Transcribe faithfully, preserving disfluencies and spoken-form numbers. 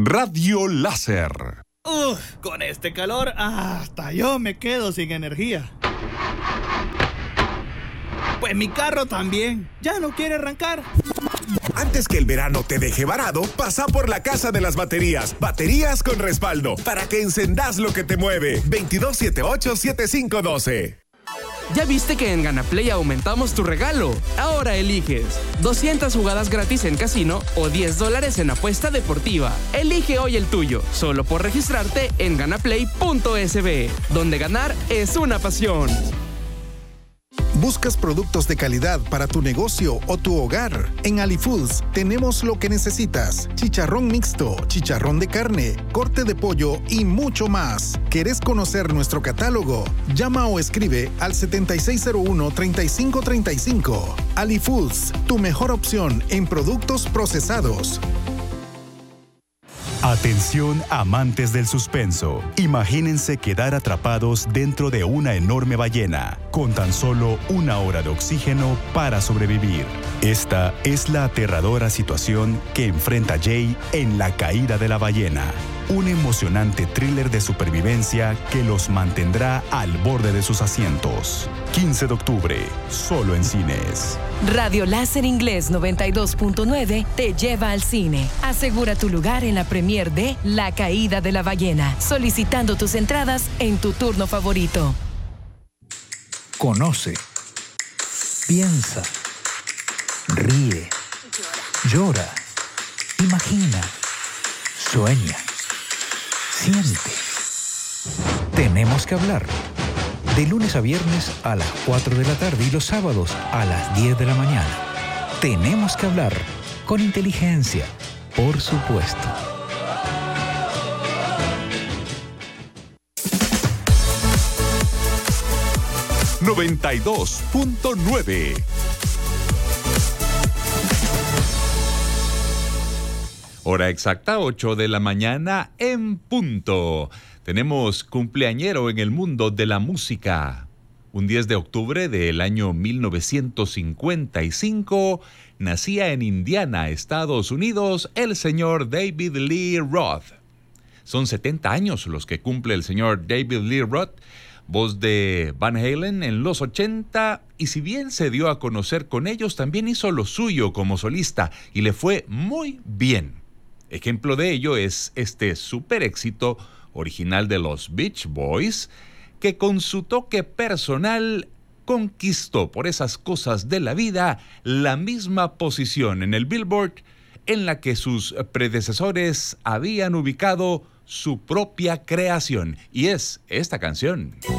Radio Láser. Uf, con este calor, hasta yo me quedo sin energía. Pues mi carro también, ya no quiere arrancar. Antes que el verano te deje varado, pasa por la Casa de las Baterías. Baterías con respaldo, para que encendas lo que te mueve. veintidós setenta y ocho setenta y cinco doce. ¿Ya viste que en Ganaplay aumentamos tu regalo? Ahora eliges doscientas jugadas gratis en casino o diez dólares en apuesta deportiva. Elige hoy el tuyo, solo por registrarte en ganaplay punto es be, donde ganar es una pasión. ¿Buscas productos de calidad para tu negocio o tu hogar? En AliFoods tenemos lo que necesitas. Chicharrón mixto, chicharrón de carne, corte de pollo y mucho más. ¿Querés conocer nuestro catálogo? Llama o escribe al setenta y seis cero uno, treinta y cinco treinta y cinco. AliFoods, tu mejor opción en productos procesados. Atención, amantes del suspenso. Imagínense quedar atrapados dentro de una enorme ballena, con tan solo una hora de oxígeno para sobrevivir. Esta es la aterradora situación que enfrenta Jay en La caída de la ballena. Un emocionante thriller de supervivencia que los mantendrá al borde de sus asientos. quince de octubre, solo en cines. Radio Láser Inglés noventa y dos punto nueve te lleva al cine. Asegura tu lugar en la premier de La caída de la ballena, solicitando tus entradas en tu turno favorito. Conoce, piensa, ríe, llora, imagina, sueña, siente. Tenemos que hablar. De lunes a viernes a las cuatro de la tarde y los sábados a las diez de la mañana. Tenemos que hablar con inteligencia, por supuesto. noventa y dos punto nueve. Hora exacta, ocho de la mañana en punto. Tenemos cumpleañero en el mundo de la música. Un diez de octubre del año mil novecientos cincuenta y cinco, nacía en Indiana, Estados Unidos, el señor David Lee Roth. Son setenta años los que cumple el señor David Lee Roth, voz de Van Halen en los ochenta, y si bien se dio a conocer con ellos, también hizo lo suyo como solista y le fue muy bien. Ejemplo de ello es este super éxito original de los Beach Boys, que con su toque personal conquistó por esas cosas de la vida la misma posición en el Billboard en la que sus predecesores habían ubicado su propia creación, y es esta canción.